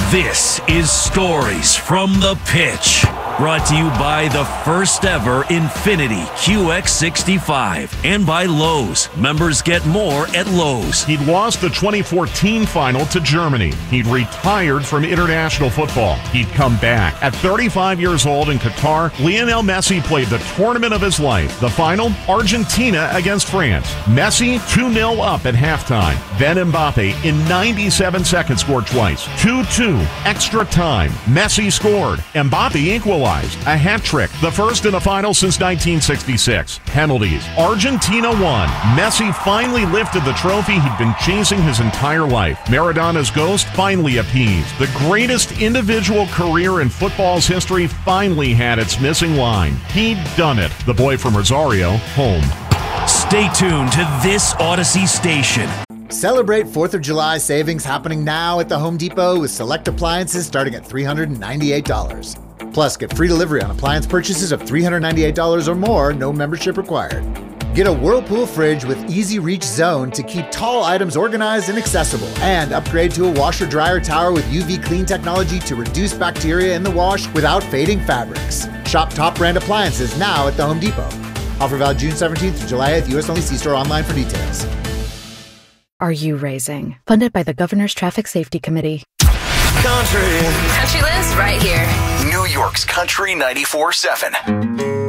This is Stories from the Pitch, brought to you by the first ever Infiniti QX65 and by Lowe's. Members get more at Lowe's. He'd lost the 2014 final to Germany. He'd retired from international football. He'd come back. At 35 years old in Qatar, Lionel Messi played the tournament of his life. The final, Argentina against France. Messi 2-0 up at halftime. Then Mbappe in 97 seconds scored twice. 2-2, extra time. Messi scored. Mbappe equalized. A hat trick, the first in a final since 1966. Penalties. Argentina won. Messi finally lifted the trophy he'd been chasing his entire life. Maradona's ghost finally appeased. The greatest individual career in football's history finally had its missing line. He'd done it. The boy from Rosario, home. Stay tuned to this Odyssey station. Celebrate 4th of July savings happening now at the Home Depot with select appliances starting at $398. Plus, get free delivery on appliance purchases of $398 or more, no membership required. Get a Whirlpool fridge with Easy Reach Zone to keep tall items organized and accessible. And upgrade to a washer-dryer tower with UV Clean technology to reduce bacteria in the wash without fading fabrics. Shop top brand appliances now at the Home Depot. Offer valid June 17th through July 8th. U.S. only. See store online for details. Are You Raising? Funded by the Governor's Traffic Safety Committee. Country lives right here. New York's Country 94.7.